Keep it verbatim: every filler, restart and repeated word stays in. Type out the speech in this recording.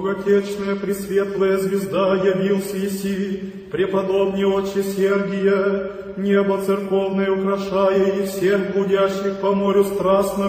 Многотечная пресветлая звезда явился еси, преподобный отче Сергия, небо церковное украшая, и всех блудящих по морю страстно